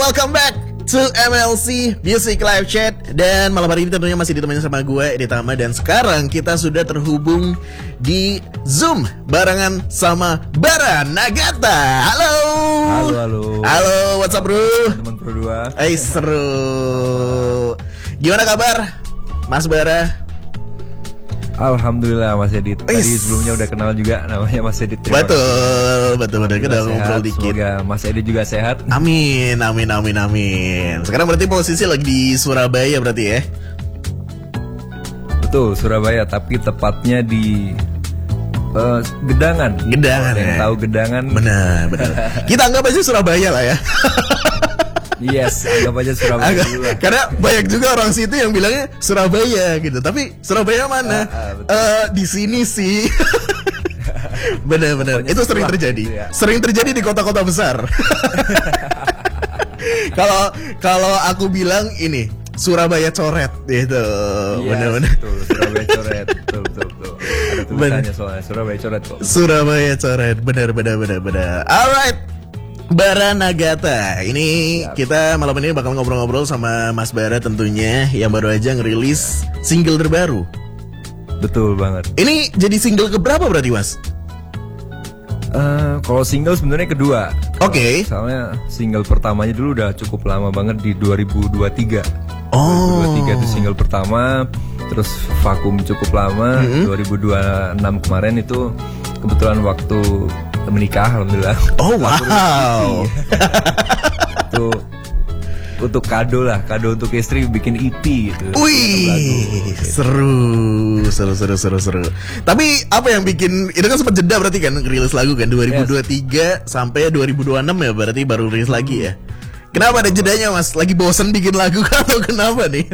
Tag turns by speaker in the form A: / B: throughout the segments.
A: welcome back to MLC Music Live Chat. Dan malam hari ini tentunya masih ditemani sama gue, Edi Tama. Dan sekarang kita sudah terhubung di Zoom barengan sama Bara Nagata. Halo. Halo, what's up bro?
B: Teman Pro 2.
A: Seru. Gimana kabar Mas Bara?
B: Alhamdulillah Mas Edit. Tadi sebelumnya udah kenal juga, namanya Mas Edit.
A: Betul. Kita ngobrol dikit.
B: Semoga Mas Edit juga sehat.
A: Amin. Sekarang berarti posisi lagi di Surabaya berarti ya?
B: Betul, Surabaya, tapi tepatnya di Gedangan.
A: Gedangan
B: ya. Tahu Gedangan?
A: Benar. Kita anggap aja Surabaya lah ya.
B: Yes, anggap aja Surabaya dulu lah.
A: Karena banyak juga orang situ yang bilangnya Surabaya gitu. Tapi Surabaya mana? Di sini sih. Benar. Itu sering terjadi. Gitu ya. Sering terjadi di kota-kota besar. Kalau aku bilang ini Surabaya coret gitu. Benar.
B: Betul, Surabaya coret. Betul. Ada tulisannya soalnya Surabaya coret kok. Surabaya coret.
A: Benar. Alright. Bara Nagata. Ini kita malam ini bakal ngobrol-ngobrol sama Mas Bara tentunya, yang baru aja ngerilis single terbaru.
B: Betul banget.
A: Ini jadi single keberapa berarti Mas?
B: Kalau single sebenarnya kedua.
A: Oke.
B: Soalnya single pertamanya dulu udah cukup lama banget di 2023. 2023 itu single pertama. Terus vakum cukup lama. 2026 kemarin itu kebetulan waktu menikah, alhamdulillah.
A: Oh wow.
B: Itu untuk kado untuk istri, bikin EP gitu.
A: Wih, seru. Tapi apa yang bikin itu kan sempat jeda berarti kan rilis lagu kan 2023 sampai 2026 ya, berarti baru rilis lagi ya. Kenapa ada jedanya Mas? Lagi bosen bikin lagu atau kenapa nih?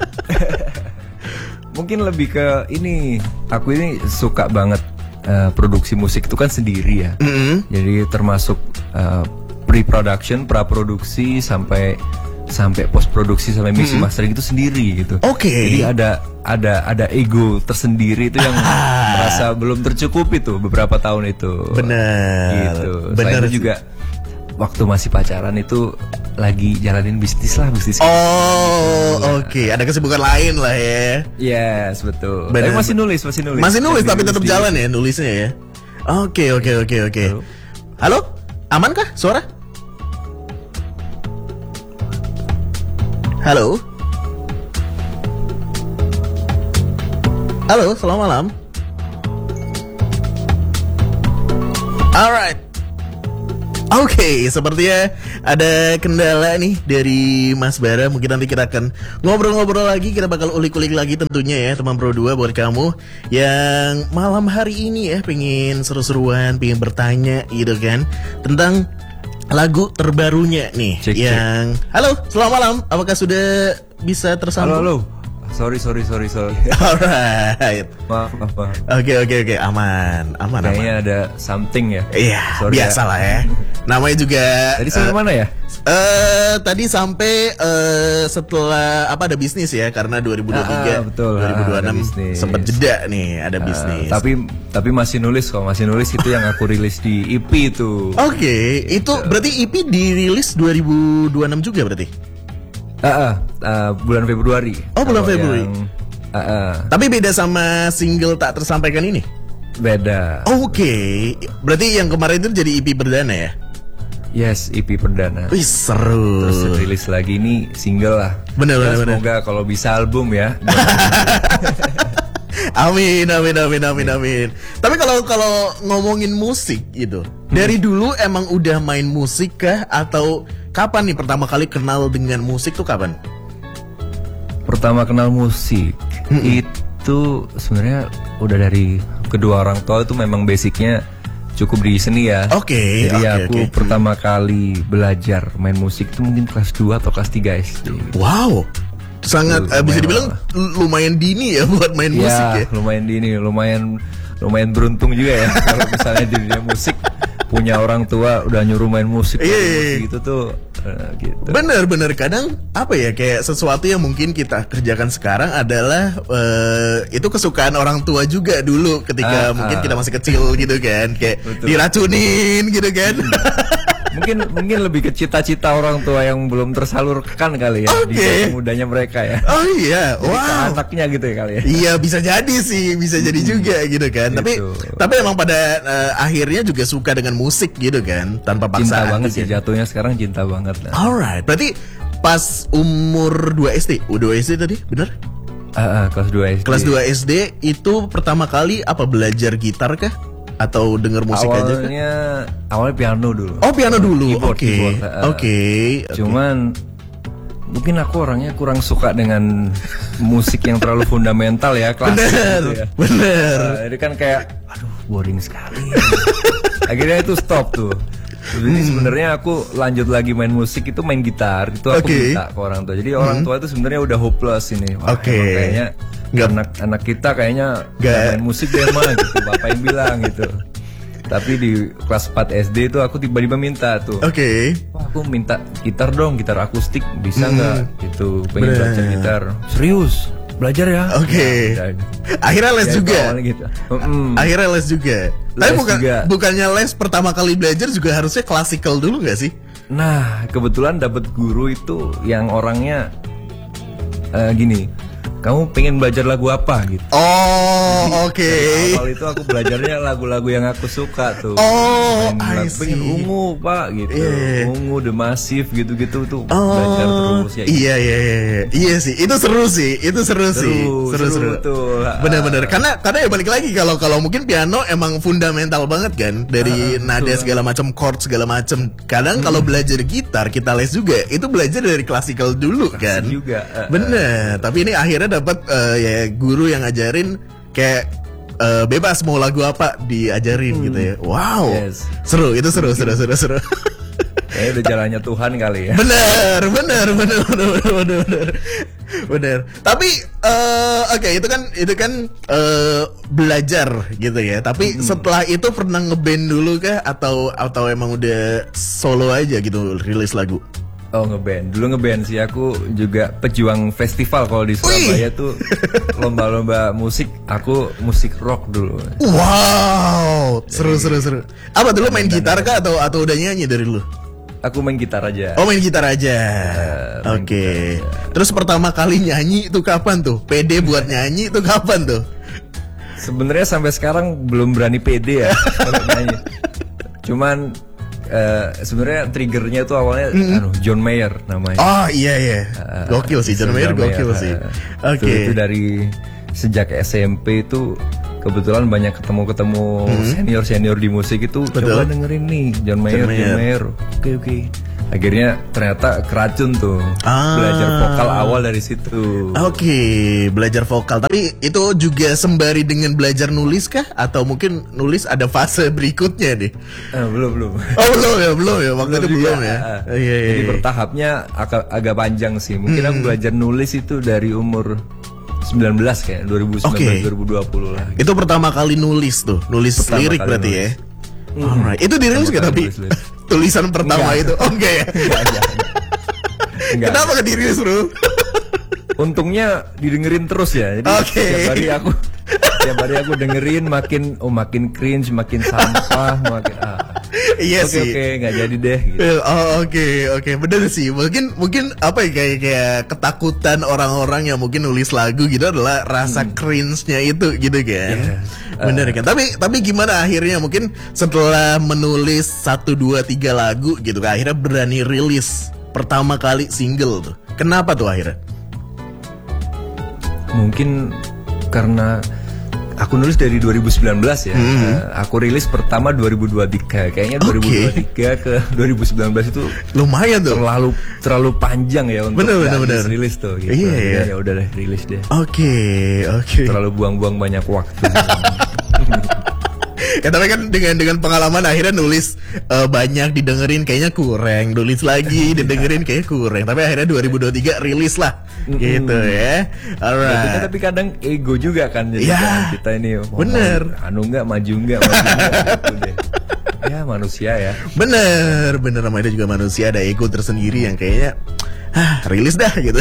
B: Mungkin lebih ke ini, aku ini suka banget produksi musik itu kan sendiri ya. Jadi termasuk pre-production, praproduksi sampai post produksi sampai mixing mastering itu sendiri gitu.
A: Oke.
B: Jadi ada ego tersendiri itu yang merasa belum tercukupi tuh beberapa tahun itu.
A: Benar.
B: Gitu. Selain itu juga waktu masih pacaran itu lagi jalanin bisnis.
A: Oke. Ada kesibukan lain lah ya.
B: Yes, betul.
A: Bener.
B: Tapi masih nulis.
A: Masih nulis tapi tetap jalan ya nulisnya ya. Oke. Halo? Aman kah suara? Halo, selamat malam. Alright. Oke, sepertinya ada kendala nih dari Mas Bara. Mungkin nanti kita akan ngobrol-ngobrol lagi. Kita bakal ulik-ulik lagi tentunya ya, teman Pro 2, buat kamu yang malam hari ini ya pengen seru-seruan, pengen bertanya gitu kan tentang lagu terbarunya nih. Cek. Halo, selamat malam. Apakah sudah bisa tersambung?
B: Halo. Sorry.
A: Alright.
B: Maaf.
A: Oke. Aman.
B: Kayaknya ada something ya.
A: Iya, biasalah ya. Namanya juga.
B: Tadi sampai mana ya?
A: Tadi sampai setelah ada bisnis ya, karena 2023,
B: betul,
A: 2026 sempat jeda nih, ada bisnis.
B: Tapi masih nulis itu yang aku rilis di EP itu.
A: Oke, itu berarti EP dirilis 2026 juga berarti?
B: Bulan Februari.
A: Oh, bulan Februari. Tapi beda sama single Tak Tersampaikan ini?
B: Beda.
A: Oke. Berarti yang kemarin itu jadi EP perdana ya?
B: Yes, EP perdana.
A: Wih, seru.
B: Terus rilis lagi ini single lah.
A: Bener.
B: Semoga kalau bisa album ya.
A: Amin. Tapi kalau ngomongin musik gitu, dari dulu emang udah main musik kah? Atau kapan nih pertama kali kenal dengan musik tuh kapan?
B: Pertama kenal musik itu sebenarnya udah dari kedua orang tua, itu memang basicnya cukup di seni ya.
A: Oke.
B: Jadi aku pertama kali belajar main musik itu mungkin kelas 2 atau kelas 3 SD.
A: Wow. Sangat bisa dibilang lumayan dini ya buat main musik ya.
B: Lumayan dini, lumayan beruntung juga ya kalau misalnya di dunia musik punya orang tua udah nyuruh main musik gitu tuh. Gitu.
A: Bener kadang kayak sesuatu yang mungkin kita kerjakan sekarang adalah itu kesukaan orang tua juga dulu ketika mungkin kita masih kecil gitu kan, kayak diracunin gitu kan.
B: Mungkin lebih ke cita-cita orang tua yang belum tersalurkan kali ya di masa mudanya mereka ya.
A: Oh iya,
B: Jadi
A: wow.
B: anaknya gitu ya kali ya.
A: Iya bisa jadi sih, bisa jadi juga gitu kan.
B: Gitu.
A: Tapi emang pada akhirnya juga suka dengan musik gitu kan, tanpa
B: Cinta
A: paksaan.
B: banget
A: gitu
B: sih
A: ya.
B: jatuhnya sekarang cinta banget lah.
A: Alright, berarti pas umur 2 SD, 2 SD tadi, bener?
B: Kelas 2 SD.
A: Kelas 2 SD itu pertama kali apa belajar gitar kah? Atau denger musik aja kah?
B: Awalnya piano dulu.
A: Oh piano dulu, oke.
B: Keyboard,
A: Oke.
B: Cuman mungkin aku orangnya kurang suka dengan musik yang terlalu fundamental ya, klasik gitu ya.
A: Bener.
B: Jadi kan kayak, aduh boring sekali. Akhirnya itu stop tuh. Jadi sebenarnya aku lanjut lagi main musik itu main gitar itu aku minta ke orang tua. Jadi orang tua itu sebenarnya udah hopeless ini. Wah, emang kayaknya anak kita kayaknya nggak main musik deh mah gitu. Bapak yang bilang gitu. Tapi di kelas 4 SD itu aku tiba-tiba minta tuh. Wah, aku minta gitar dong, gitar akustik bisa nggak? Gitu, pengen belajar gitar. Serius, belajar ya?
A: Akhirnya les juga.
B: Gitu.
A: Akhirnya les juga. Tapi bukannya les pertama kali belajar juga harusnya klasikal dulu nggak sih?
B: Nah, kebetulan dapat guru itu yang orangnya gini. Kamu pengen belajar lagu apa gitu?
A: Oh, oke.
B: Awal itu aku belajarnya lagu-lagu yang aku suka tuh.
A: Oh,
B: pengen Ungu pak gitu. Ungu, The Massive gitu-gitu tuh belajar terus ya.
A: Iya sih. Itu seru sih. Seru. Bener-bener. Karena ya balik lagi kalau mungkin piano emang fundamental banget kan dari nada segala macam, chord segala macam. Kadang kalau belajar gitar kita les juga itu belajar dari klasikal dulu kan.
B: Juga.
A: Bener. Tapi ini akhirnya dapat ya guru yang ngajarin kayak bebas mau lagu apa diajarin gitu ya. Wow. Seru.
B: Kayaknya udah jalannya Tuhan kali ya.
A: Bener. Tapi oke, itu kan belajar gitu ya. Tapi setelah itu pernah ngeband dulu kah atau emang udah solo aja gitu rilis lagu?
B: Oh ngeband sih, aku juga pejuang festival kalau di Surabaya tuh lomba-lomba musik, aku musik rock dulu.
A: Wow, seru. Apa dulu main gitar kah atau udah nyanyi dari dulu?
B: Aku main gitar aja.
A: Oh main gitar aja. Oke. Terus pertama kali nyanyi itu kapan tuh? Pede buat nyanyi itu kapan tuh?
B: Sebenarnya sampai sekarang belum berani pede ya kalau nyanyi. Cuman sebenarnya triggernya tuh awalnya John Mayer namanya.
A: Oh iya. Gokil sih John Mayer sih. Oke.
B: Itu dari sejak SMP itu kebetulan banyak ketemu senior di musik itu. Coba dengerin nih John Mayer. Oke. Akhirnya ternyata keracun tuh. Belajar vokal awal dari situ. Oke,
A: belajar vokal. Tapi itu juga sembari dengan belajar nulis kah? Atau mungkin nulis ada fase berikutnya nih?
B: Belum.
A: Oh belum ya. Waktu itu belum ya. Iya.
B: Jadi bertahapnya agak panjang sih. Mungkin aku belajar nulis itu dari umur 19 kayak 2019 2020 lah.
A: Itu pertama kali nulis tuh, lirik berarti ya. Alright. Itu dirilis gak tapi tulisan pertama itu? Oh enggak ya? Enggak. Kenapa gak dirilis bro?
B: Untungnya didengerin terus ya. Jadi tiap hari aku dengerin makin cringe, makin sampah, makin
A: Iya sih.
B: Oke, nggak jadi deh. Gitu.
A: Oke, bener sih. Mungkin apa ya kayak ketakutan orang-orang yang mungkin nulis lagu gitu adalah rasa cringe-nya itu gitu kan. Bener kan. Tapi gimana akhirnya mungkin setelah menulis 1, 2, 3 lagu gitu kan, akhirnya berani rilis pertama kali single tuh. Kenapa tuh akhirnya?
B: Mungkin karena aku nulis dari 2019 ya. Aku rilis pertama 2023. Kayaknya 2023 ke 2019 itu
A: lumayan tuh.
B: Terlalu panjang ya untuk
A: bener.
B: rilis tuh gitu.
A: Iya.
B: Ya udah deh rilis deh.
A: Oke.
B: Terlalu buang-buang banyak waktu.
A: Ya tapi kan dengan pengalaman akhirnya nulis banyak didengerin kayaknya kurang, nulis lagi didengerin kayaknya kurang, tapi akhirnya 2023 rilis lah gitu ya. Alright.
B: Tapi kadang ego juga kan jadi kita ini
A: bener
B: maju nggak gitu deh. Ya manusia ya.
A: Bener namanya juga manusia, ada ego tersendiri yang kayaknya rilis dah gitu.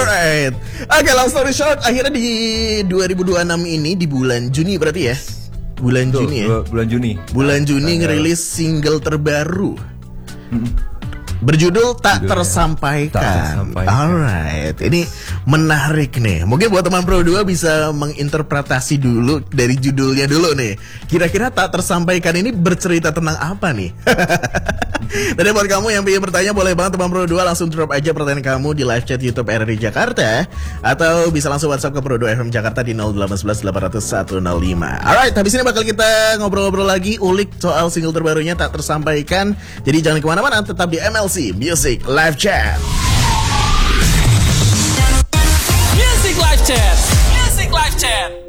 A: Alright. Oke, long story short, akhirnya di 2026 ini di bulan Juni berarti ya. bulan
B: Betul,
A: Juni ya.
B: Bulan Juni.
A: Bulan Juni ngerilis single terbaru. Berjudul Tak Tersampaikan.
B: Tak Tersampaikan.
A: Alright, ini menarik nih. Mungkin buat teman Pro 2 bisa menginterpretasi dulu dari judulnya dulu nih. Kira-kira Tak Tersampaikan ini bercerita tentang apa nih? Dan buat kamu yang ingin bertanya, boleh banget teman Pro 2 langsung drop aja pertanyaan kamu di live chat YouTube RRI Jakarta, atau bisa langsung WhatsApp ke Pro 2 FM Jakarta di 0811 800 105. Alright, habis ini bakal kita ngobrol-ngobrol lagi, ulik soal single terbarunya Tak Tersampaikan. Jadi jangan kemana-mana, tetap di MLC Music Live Chat.
C: Music Live Chat. Music Live Chat.